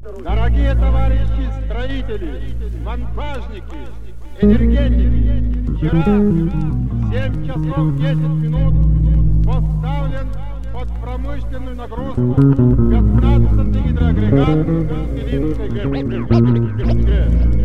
Дорогие товарищи строители, монтажники, энергетики, вчера в 7 часов 10 минут поставлен под промышленную нагрузку 15-й гидроагрегат Белинской ГЭС.